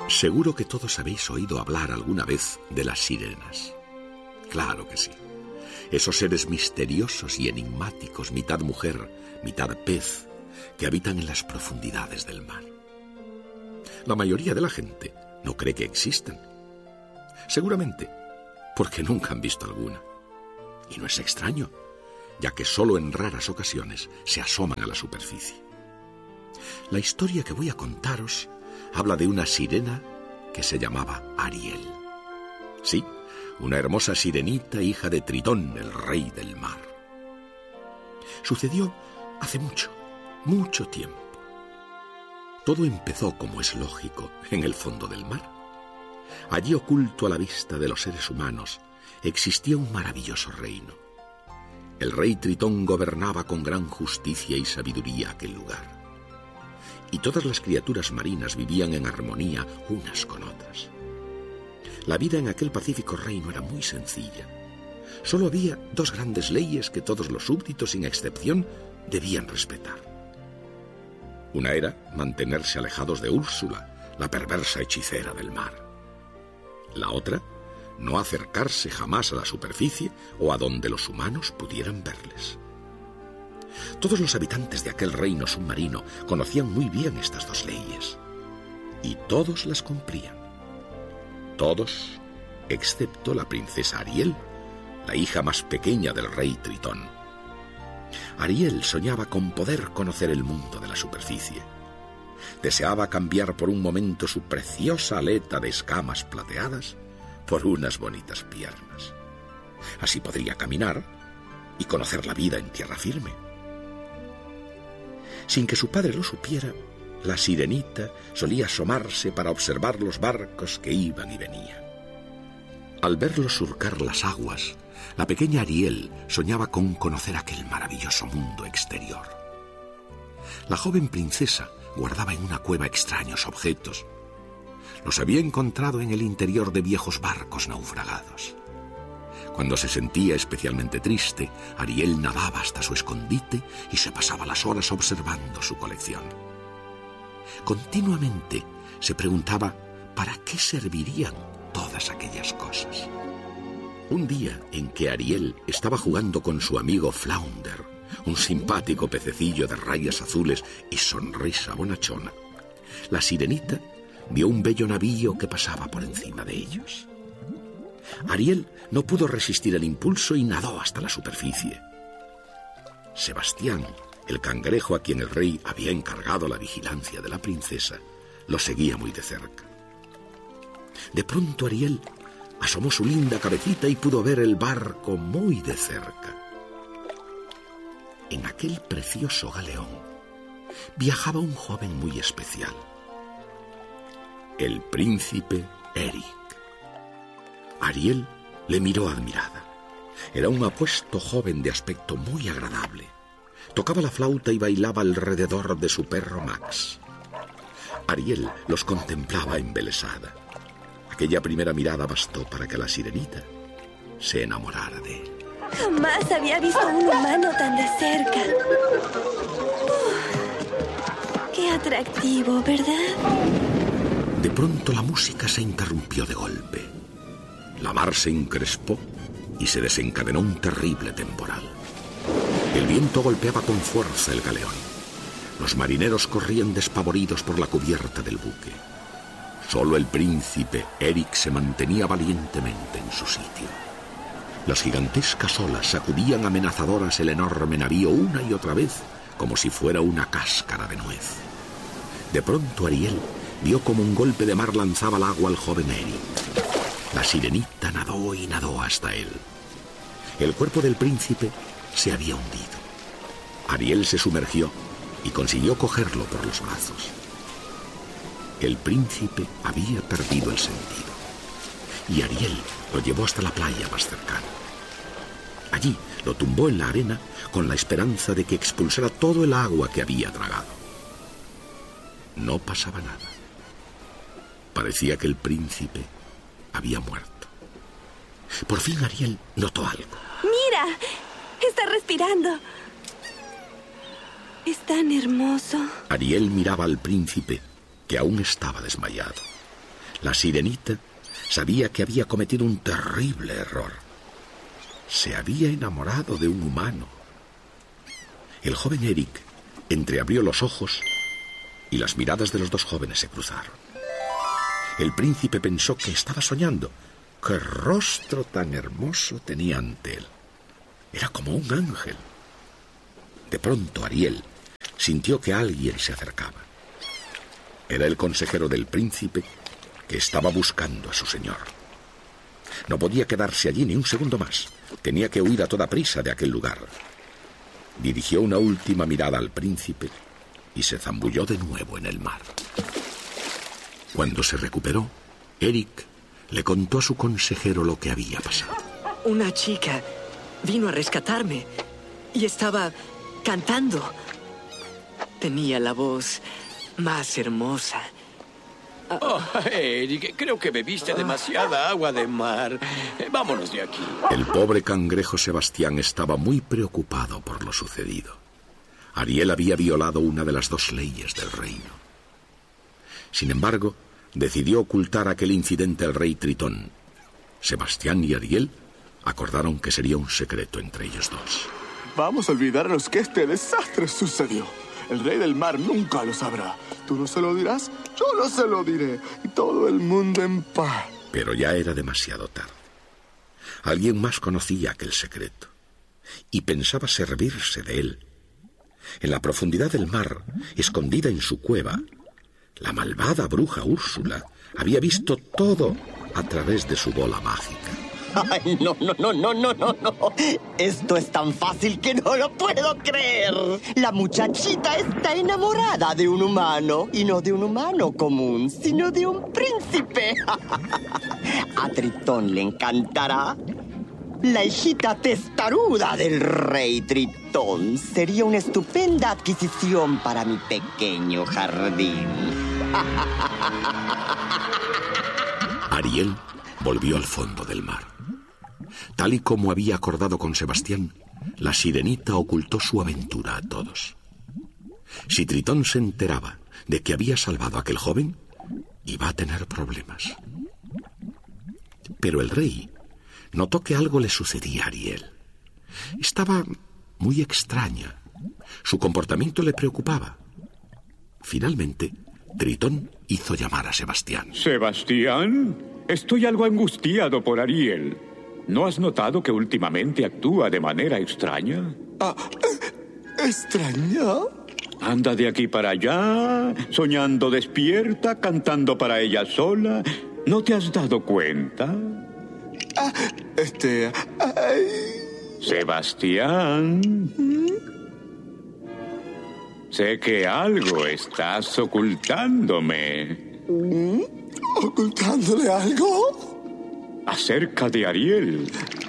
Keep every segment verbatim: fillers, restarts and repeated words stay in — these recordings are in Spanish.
Seguro que todos habéis oído hablar alguna vez de las sirenas. Claro que sí. Esos seres misteriosos y enigmáticos, mitad mujer, mitad pez, que habitan en las profundidades del mar. La mayoría de la gente no cree que existan. Seguramente porque nunca han visto alguna. Y no es extraño, ya que solo en raras ocasiones se asoman a la superficie. La historia que voy a contaros habla de una sirena que se llamaba Ariel. Sí, una hermosa sirenita, hija de Tritón, el rey del mar. Sucedió hace mucho, mucho tiempo. Todo empezó, como es lógico, en el fondo del mar. Allí, oculto a la vista de los seres humanos, existía un maravilloso reino. El rey Tritón gobernaba con gran justicia y sabiduría aquel lugar. Y todas las criaturas marinas vivían en armonía unas con otras. La vida en aquel pacífico reino era muy sencilla. Solo había dos grandes leyes que todos los súbditos, sin excepción, debían respetar. Una era mantenerse alejados de Úrsula, la perversa hechicera del mar. La otra, no acercarse jamás a la superficie o a donde los humanos pudieran verles. Todos los habitantes de aquel reino submarino conocían muy bien estas dos leyes, y todos las cumplían. Todos, excepto la princesa Ariel, la hija más pequeña del rey Tritón. Ariel soñaba con poder conocer el mundo de la superficie. Deseaba cambiar por un momento su preciosa aleta de escamas plateadas por unas bonitas piernas. Así podría caminar y conocer la vida en tierra firme. Sin que su padre lo supiera, la sirenita solía asomarse para observar los barcos que iban y venían. Al verlos surcar las aguas, la pequeña Ariel soñaba con conocer aquel maravilloso mundo exterior. La joven princesa guardaba en una cueva extraños objetos. Los había encontrado en el interior de viejos barcos naufragados. Cuando se sentía especialmente triste, Ariel nadaba hasta su escondite y se pasaba las horas observando su colección. Continuamente se preguntaba para qué servirían todas aquellas cosas. Un día en que Ariel estaba jugando con su amigo Flounder, un simpático pececillo de rayas azules y sonrisa bonachona, la sirenita vio un bello navío que pasaba por encima de ellos. Ariel no pudo resistir el impulso y nadó hasta la superficie. Sebastián, el cangrejo a quien el rey había encargado la vigilancia de la princesa, lo seguía muy de cerca. De pronto Ariel asomó su linda cabecita y pudo ver el barco muy de cerca. En aquel precioso galeón viajaba un joven muy especial, el príncipe Eric. Ariel le miró admirada. Era un apuesto joven de aspecto muy agradable. Tocaba la flauta y bailaba alrededor de su perro Max. Ariel los contemplaba embelesada. Aquella primera mirada bastó para que la sirenita se enamorara de él. Jamás había visto a un humano tan de cerca. Uf, qué atractivo, ¿verdad? De pronto la música se interrumpió de golpe. La mar se encrespó y se desencadenó un terrible temporal. El viento golpeaba con fuerza el galeón. Los marineros corrían despavoridos por la cubierta del buque. Solo el príncipe Eric se mantenía valientemente en su sitio. Las gigantescas olas sacudían amenazadoras el enorme navío una y otra vez, como si fuera una cáscara de nuez. De pronto Ariel vio como un golpe de mar lanzaba al agua al joven Eric. La sirenita nadó y nadó hasta él. El cuerpo del príncipe se había hundido. Ariel se sumergió y consiguió cogerlo por los brazos. El príncipe había perdido el sentido y Ariel lo llevó hasta la playa más cercana. Allí lo tumbó en la arena con la esperanza de que expulsara todo el agua que había tragado. No pasaba nada. Parecía que el príncipe había muerto. Por fin Ariel notó algo. ¡Mira! Está respirando. Es tan hermoso. Ariel miraba al príncipe, que aún estaba desmayado. La sirenita sabía que había cometido un terrible error. Se había enamorado de un humano. El joven Eric entreabrió los ojos y las miradas de los dos jóvenes se cruzaron. El príncipe pensó que estaba soñando. ¡Qué rostro tan hermoso tenía ante él! Era como un ángel. De pronto Ariel sintió que alguien se acercaba. Era el consejero del príncipe que estaba buscando a su señor. No podía quedarse allí ni un segundo más. Tenía que huir a toda prisa de aquel lugar. Dirigió una última mirada al príncipe y se zambulló de nuevo en el mar. Cuando se recuperó, Eric le contó a su consejero lo que había pasado. Una chica vino a rescatarme y estaba cantando. Tenía la voz más hermosa. Oh, Eric, creo que bebiste demasiada agua de mar. Vámonos de aquí. El pobre cangrejo Sebastián estaba muy preocupado por lo sucedido. Ariel había violado una de las dos leyes del reino. Sin embargo, decidió ocultar aquel incidente al rey Tritón. Sebastián y Ariel acordaron que sería un secreto entre ellos dos. Vamos a olvidarnos que este desastre sucedió. El rey del mar nunca lo sabrá. ¿Tú no se lo dirás? Yo no se lo diré. Y todo el mundo en paz. Pero ya era demasiado tarde. Alguien más conocía aquel secreto y pensaba servirse de él. En la profundidad del mar, escondida en su cueva, la malvada bruja Úrsula había visto todo a través de su bola mágica. ¡Ay, no, no, no, no, no, no, no! Esto es tan fácil que no lo puedo creer. La muchachita está enamorada de un humano. Y no de un humano común, sino de un príncipe. A Tritón le encantará. La hijita testaruda del rey Tritón sería una estupenda adquisición para mi pequeño jardín. Ariel volvió al fondo del mar. Tal y como había acordado con Sebastián, la sirenita ocultó su aventura a todos. Si Tritón se enteraba de que había salvado a aquel joven, iba a tener problemas. Pero el rey notó que algo le sucedía a Ariel. Estaba muy extraña. Su comportamiento le preocupaba. Finalmente, Tritón hizo llamar a Sebastián. Sebastián, estoy algo angustiado por Ariel. ¿No has notado que últimamente actúa de manera extraña? Ah, ¿extraña? Anda de aquí para allá, soñando despierta, cantando para ella sola. ¿No te has dado cuenta? Ah, este... Ay. Sebastián. ¿Mm? Sé que algo estás ocultándome. ¿Mm? ¿Ocultándole algo? Acerca de Ariel.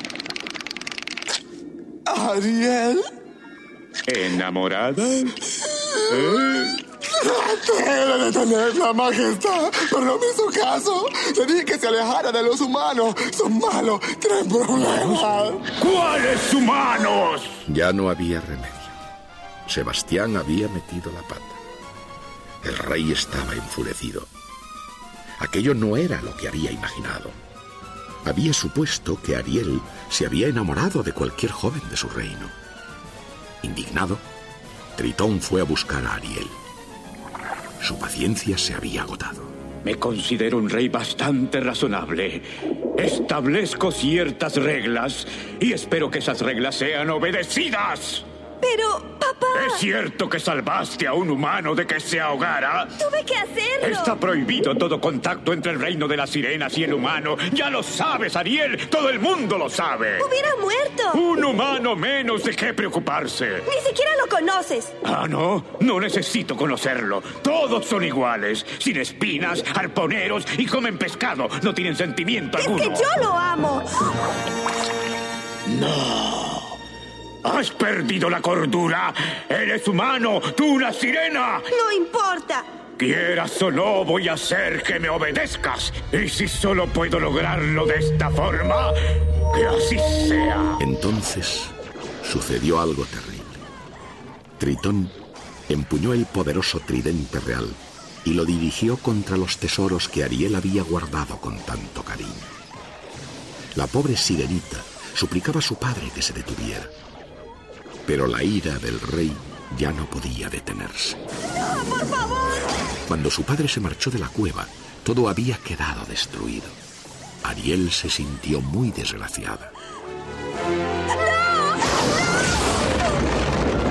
¿Ariel? ¿Enamorada? ¿Eh? Traté de detenerla, majestad, pero no me hizo caso. Le dije que se alejara de los humanos. Son malos, traen problemas. ¿Cuáles humanos? Ya no había remedio. Sebastián había metido la pata. El rey estaba enfurecido. Aquello no era lo que había imaginado. Había supuesto que Ariel se había enamorado de cualquier joven de su reino. Indignado, Tritón fue a buscar a Ariel. Su paciencia se había agotado. Me considero un rey bastante razonable. Establezco ciertas reglas y espero que esas reglas sean obedecidas. Pero, papá... ¿Es cierto que salvaste a un humano de que se ahogara? Tuve que hacerlo. Está prohibido todo contacto entre el reino de las sirenas y el humano. Ya lo sabes, Ariel. Todo el mundo lo sabe. Hubiera muerto. Un humano menos, de qué preocuparse. Ni siquiera lo conoces. Ah, ¿no? No necesito conocerlo. Todos son iguales. Sin espinas, arponeros y comen pescado. No tienen sentimiento es alguno. Es que yo lo amo. No. ¡Has perdido la cordura! ¡Eres humano! ¡Tú una sirena! No importa. Quieras o no, voy a hacer que me obedezcas. Y si solo puedo lograrlo de esta forma, que así sea. Entonces sucedió algo terrible. Tritón empuñó el poderoso tridente real y lo dirigió contra los tesoros que Ariel había guardado con tanto cariño. La pobre sirenita suplicaba a su padre que se detuviera, pero la ira del rey ya no podía detenerse. ¡No, por favor! Cuando su padre se marchó de la cueva, todo había quedado destruido. Ariel se sintió muy desgraciada.